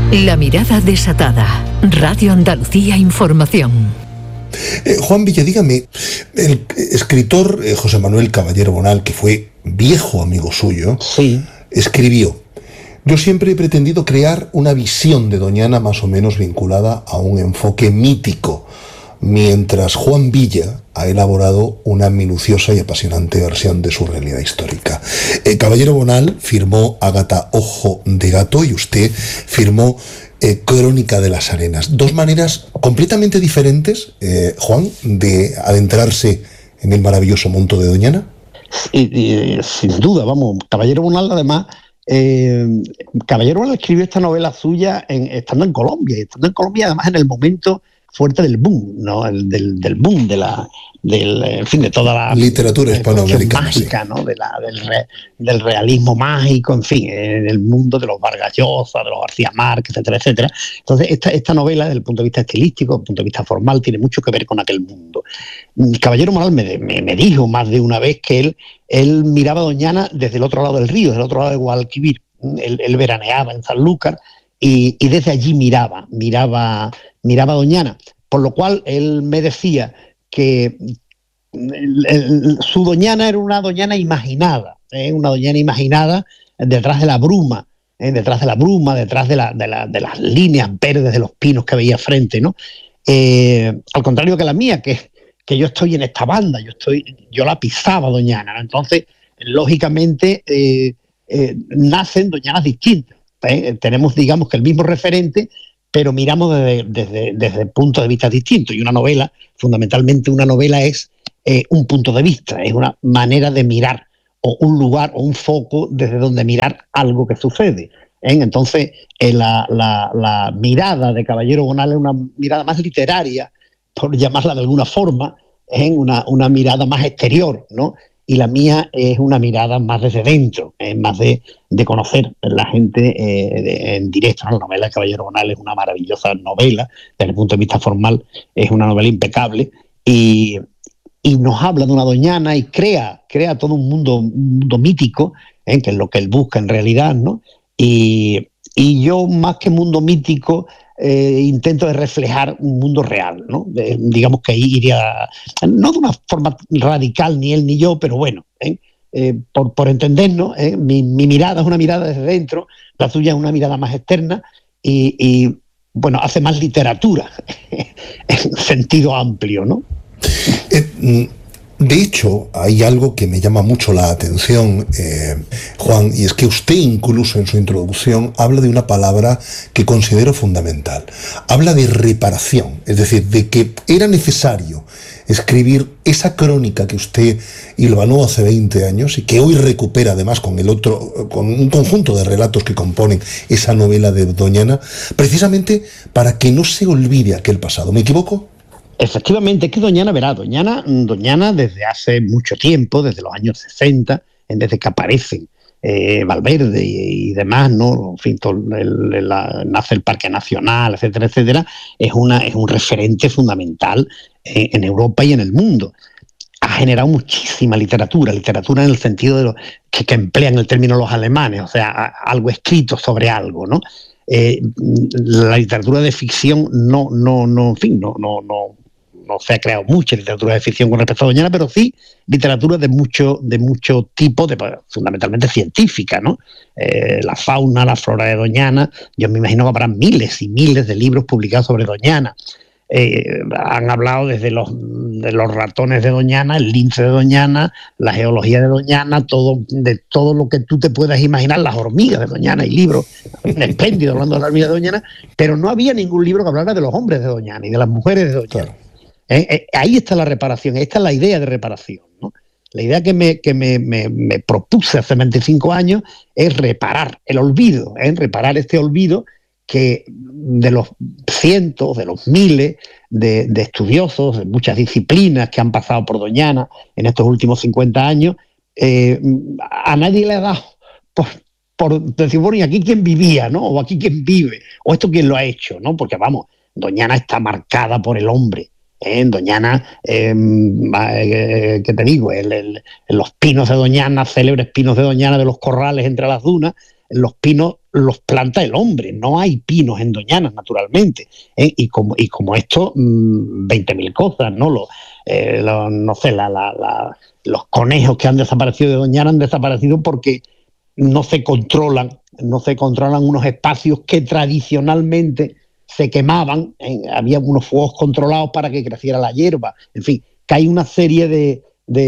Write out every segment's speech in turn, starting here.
La mirada desatada. Radio Andalucía Información. Juan Villa, dígame, el escritor José Manuel Caballero Bonal, que fue viejo amigo suyo, sí, escribió: yo siempre he pretendido crear una visión de Doñana más o menos vinculada a un enfoque mítico, mientras Juan Villa ha elaborado una minuciosa y apasionante versión de su realidad histórica. Caballero Bonal firmó Ágata Ojo de Gato y usted firmó Crónica de las Arenas. Dos maneras completamente diferentes, Juan, de adentrarse en el maravilloso mundo de Doñana. Sin duda, vamos, Caballero Bonal además... Caballero Bonal escribió esta novela suya estando en Colombia, además en el momento fuerte del boom, ¿no? Del boom en fin, de toda la literatura hispanoamericana mágica, ¿no? Del realismo mágico, en fin, en el mundo de los Vargas Llosa, de los García Márquez, etcétera, etcétera. Entonces, esta novela, desde el punto de vista estilístico, desde el punto de vista formal, tiene mucho que ver con aquel mundo. Caballero Bonal me dijo más de una vez que él miraba a Doñana desde el otro lado del río, desde el otro lado de Guadalquivir. Él veraneaba en Sanlúcar y desde allí miraba a Doñana, por lo cual él me decía que su Doñana era una Doñana imaginada, detrás de la bruma, detrás de las líneas verdes de los pinos que veía frente, ¿no? Al contrario que la mía, que yo estoy en esta banda, yo la pisaba Doñana, ¿no? Entonces, lógicamente, nacen Doñanas distintas. Tenemos, digamos, que el mismo referente, pero miramos desde puntos de vista distintos. Y una novela, fundamentalmente una novela es un punto de vista, es una manera de mirar, o un lugar, o un foco desde donde mirar algo que sucede. Entonces, la mirada de Caballero Bonal es una mirada más literaria, por llamarla de alguna forma, una mirada más exterior, ¿no? Y la mía es una mirada más desde dentro, más de conocer la gente en directo, ¿no? La novela de Caballero Bonal es una maravillosa novela, desde el punto de vista formal es una novela impecable, y nos habla de una Doñana y crea todo un mundo mítico, que es lo que él busca en realidad, ¿no? Y yo, más que mundo mítico, intento de reflejar un mundo real, ¿no? Digamos que ahí iría, no de una forma radical ni él ni yo, pero bueno, por entendernos, mi mirada es una mirada desde dentro, la suya es una mirada más externa y bueno, hace más literatura en sentido amplio, ¿no? De hecho, hay algo que me llama mucho la atención, Juan, y es que usted incluso en su introducción habla de una palabra que considero fundamental. Habla de reparación, es decir, de que era necesario escribir esa crónica que usted hilvanó hace 20 años y que hoy recupera además con un conjunto de relatos que componen esa novela de Doñana, precisamente para que no se olvide aquel pasado. ¿Me equivoco? Efectivamente, es que Doñana desde hace mucho tiempo, desde los años 60, desde que aparecen Valverde y demás, ¿no? En fin, nace el Parque Nacional, etcétera, etcétera, es un referente fundamental en Europa y en el mundo. Ha generado muchísima literatura en el sentido de que emplean el término los alemanes, o sea, algo escrito sobre algo, ¿no? La literatura de ficción no se ha creado mucha literatura de ficción con respecto a Doñana, pero sí literatura de mucho tipo, fundamentalmente científica, ¿no? La fauna, la flora de Doñana, yo me imagino que habrá miles y miles de libros publicados sobre Doñana. Han hablado desde de los ratones de Doñana, el lince de Doñana, la geología de Doñana, de todo lo que tú te puedas imaginar, las hormigas de Doñana, hay libros espléndidos hablando de las hormigas de Doñana, pero no había ningún libro que hablara de los hombres de Doñana y de las mujeres de Doñana. Claro. Ahí está la reparación, ahí está la idea de reparación, ¿no? La idea que me propuse hace 25 años es reparar el olvido, reparar este olvido que de los cientos, de los miles de estudiosos de muchas disciplinas que han pasado por Doñana en estos últimos 50 años, a nadie le ha dado por decir, bueno, ¿y aquí quién vivía, no? O aquí quién vive, o esto quién lo ha hecho, ¿no? Porque vamos, Doñana está marcada por el hombre. En Doñana, ¿qué te digo? Los pinos de Doñana, célebres pinos de Doñana de los corrales entre las dunas, los pinos los planta el hombre, no hay pinos en Doñana, naturalmente, y como esto, 20.000 cosas, ¿no? No sé, los conejos que han desaparecido de Doñana han desaparecido porque no se controlan unos espacios que tradicionalmente se quemaban, había unos fuegos controlados para que creciera la hierba, en fin, que hay una serie de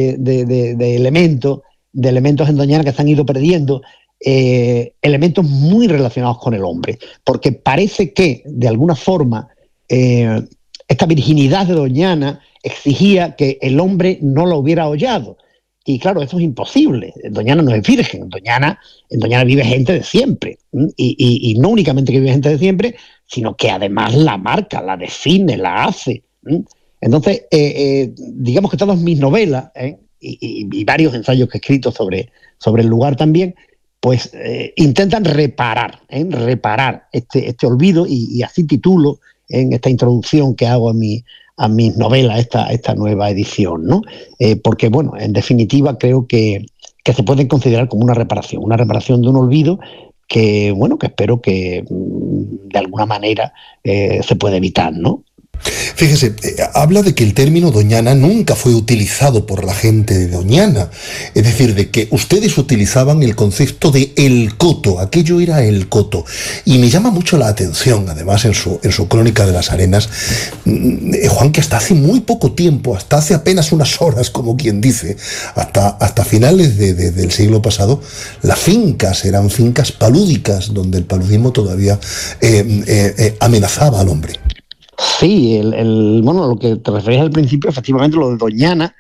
elementos en Doñana que se han ido perdiendo, elementos muy relacionados con el hombre, porque parece que, de alguna forma, esta virginidad de Doñana exigía que el hombre no la hubiera hollado. Y claro, eso es imposible. Doñana no es virgen. En Doñana vive gente de siempre. Y no únicamente que vive gente de siempre, sino que además la marca, la define, la hace. Entonces, digamos que todas mis novelas y varios ensayos que he escrito sobre el lugar también, pues intentan reparar este olvido, y así titulo en esta introducción que hago a mis novelas esta nueva edición, ¿no? Porque, bueno, en definitiva creo que se puede considerar como una reparación de un olvido que, bueno, que espero que de alguna manera se pueda evitar, ¿no? Fíjese, habla de que el término Doñana nunca fue utilizado por la gente de Doñana, es decir, de que ustedes utilizaban el concepto de el coto, aquello era el coto, y me llama mucho la atención, además en su Crónica de las Arenas, Juan, que hasta hace muy poco tiempo, hasta hace apenas unas horas, como quien dice, hasta finales del siglo pasado, las fincas eran fincas palúdicas, donde el paludismo todavía amenazaba al hombre. Sí, bueno, lo que te referías al principio, efectivamente, lo de Doñana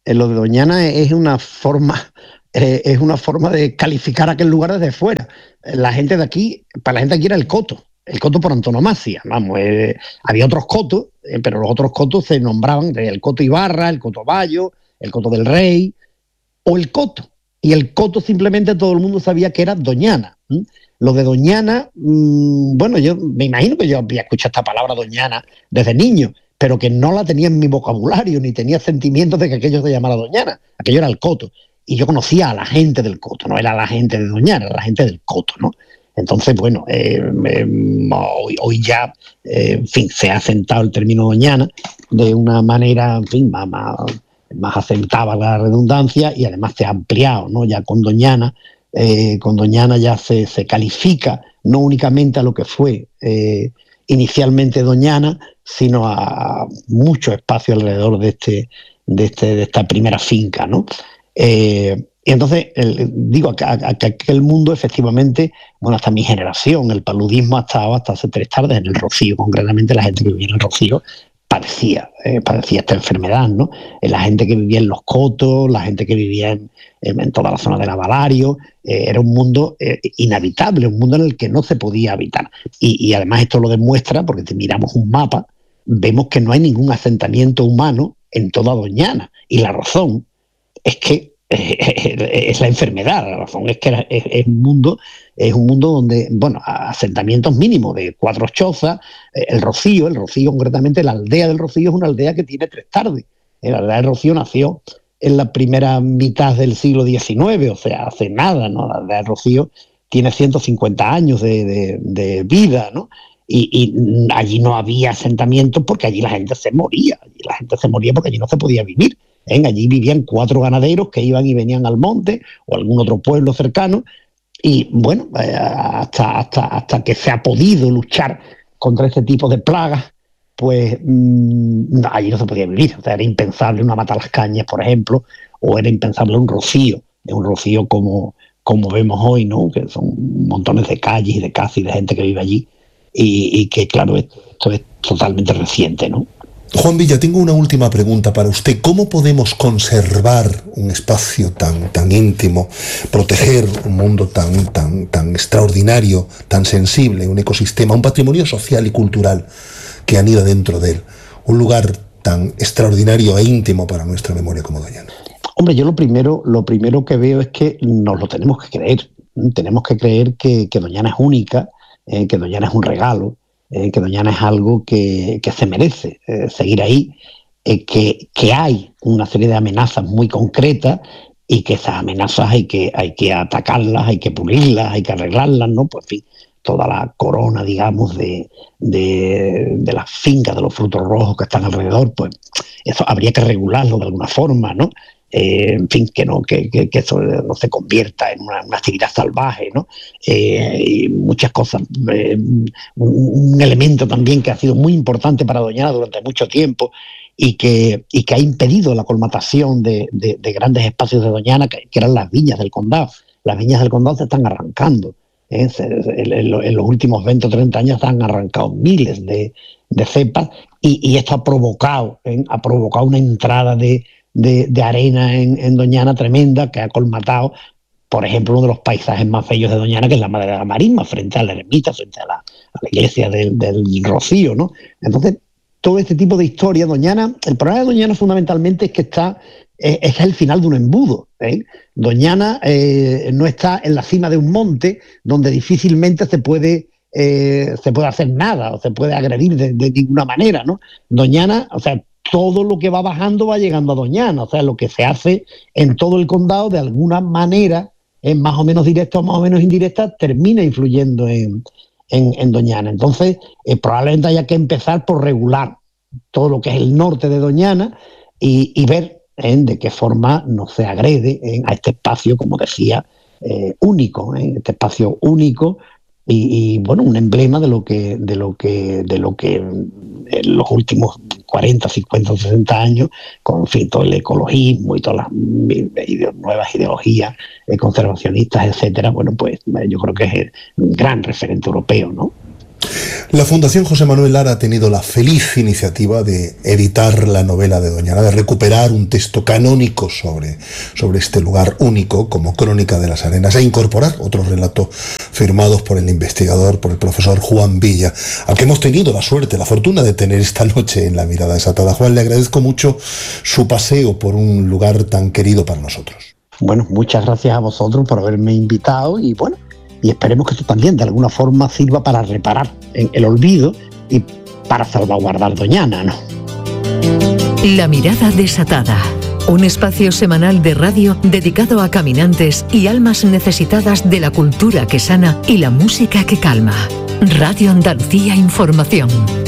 es una forma de calificar aquel lugar desde fuera. Para la gente de aquí era el coto por antonomasia. Vamos, había otros cotos, pero los otros cotos se nombraban el coto Ibarra, el coto Bayo, el coto del Rey, o el coto. Y el coto simplemente todo el mundo sabía que era Doñana. Lo de Doñana, bueno, yo me imagino que yo había escuchado esta palabra Doñana desde niño, pero que no la tenía en mi vocabulario, ni tenía sentimientos de que aquello se llamara Doñana. Aquello era el coto. Y yo conocía a la gente del coto, no era la gente de Doñana, era la gente del coto, ¿no? Entonces, bueno, hoy ya, en fin, se ha asentado el término Doñana de una manera, en fin, más aceptaba la redundancia, y además se ha ampliado, ¿no? Ya con Doñana ya se califica no únicamente a lo que fue inicialmente Doñana, sino a mucho espacio alrededor de esta primera finca, ¿no? Y entonces, digo que aquel mundo, efectivamente, bueno, hasta mi generación, el paludismo ha estado hasta hace 3 tardes en el Rocío, concretamente la gente que vivía en el Rocío padecía esta enfermedad, ¿no? La gente que vivía en los cotos, la gente que vivía en toda la zona del Avalario, era un mundo inhabitable, un mundo en el que no se podía habitar. Y además esto lo demuestra porque si miramos un mapa, vemos que no hay ningún asentamiento humano en toda Doñana. Y la razón es que es la enfermedad, la razón es que es un mundo donde, bueno, asentamientos mínimos de 4 chozas, el Rocío concretamente, la aldea del Rocío es una aldea que tiene 3 tardes. La aldea del Rocío nació en la primera mitad del siglo XIX, o sea, hace nada, ¿no? La aldea del Rocío tiene 150 años de vida, ¿no? Y allí no había asentamientos porque allí la gente se moría porque allí no se podía vivir. Allí vivían 4 ganaderos que iban y venían al monte o algún otro pueblo cercano, y bueno, hasta que se ha podido luchar contra este tipo de plagas, pues allí no se podía vivir. O sea, era impensable una Matalascañas, por ejemplo, o era impensable un Rocío como vemos hoy, ¿no? Que son montones de calles y de casas y de gente que vive allí, y que, claro, esto es totalmente reciente, ¿no? Juan Villa, tengo una última pregunta para usted. ¿Cómo podemos conservar un espacio tan íntimo, proteger un mundo tan extraordinario, tan sensible, un ecosistema, un patrimonio social y cultural que anida dentro de él, un lugar tan extraordinario e íntimo para nuestra memoria como Doñana? Hombre, yo lo primero que veo es que nos lo tenemos que creer. Tenemos que creer que Doñana es única, que Doñana es un regalo, que Doñana es algo que se merece seguir ahí, que hay una serie de amenazas muy concretas y que esas amenazas hay que atacarlas, hay que pulirlas, hay que arreglarlas, ¿no? Pues en fin, toda la corona, digamos, de las fincas de los frutos rojos que están alrededor, pues eso habría que regularlo de alguna forma, ¿no? En fin, que eso no se convierta en una actividad salvaje, ¿no? Y muchas cosas. Un elemento también que ha sido muy importante para Doñana durante mucho tiempo y que ha impedido la colmatación de grandes espacios de Doñana, que eran las viñas del condado. Las viñas del condado se están arrancando. En los últimos 20 o 30 años se han arrancado miles de cepas y esto ha provocado una entrada de arena en Doñana tremenda, que ha colmatado, por ejemplo, uno de los paisajes más bellos de Doñana, que es la Madre de la Marisma, frente a la ermita, frente a la iglesia del Rocío, ¿no? Entonces, todo este tipo de historia, Doñana, el problema de Doñana fundamentalmente es que es el final de un embudo, ¿eh? Doñana no está en la cima de un monte donde difícilmente se puede hacer nada o se puede agredir de ninguna manera, ¿no? Doñana, o sea, todo lo que va bajando va llegando a Doñana, o sea, lo que se hace en todo el condado de alguna manera, más o menos directa o más o menos indirecta, termina influyendo en Doñana. Entonces, probablemente haya que empezar por regular todo lo que es el norte de Doñana y ver de qué forma no se agrede a este espacio, como decía, único, este espacio único y bueno, un emblema de lo que en los últimos 40, 50, 60 años, con en fin, todo el ecologismo y todas las nuevas ideologías conservacionistas, etcétera, bueno, pues yo creo que es un gran referente europeo, ¿no? La Fundación José Manuel Lara ha tenido la feliz iniciativa de editar la novela de Doñana, de recuperar un texto canónico sobre este lugar único como Crónica de las Arenas, e incorporar otro relato firmados por el investigador, por el profesor Juan Villa, al que hemos tenido la suerte, la fortuna de tener esta noche en La Mirada Desatada. Juan, le agradezco mucho su paseo por un lugar tan querido para nosotros. Bueno, muchas gracias a vosotros por haberme invitado y bueno, y esperemos que esto también de alguna forma sirva para reparar en el olvido y para salvaguardar Doñana, ¿no? La Mirada Desatada, un espacio semanal de radio dedicado a caminantes y almas necesitadas de la cultura que sana y la música que calma. Radio Andalucía Información.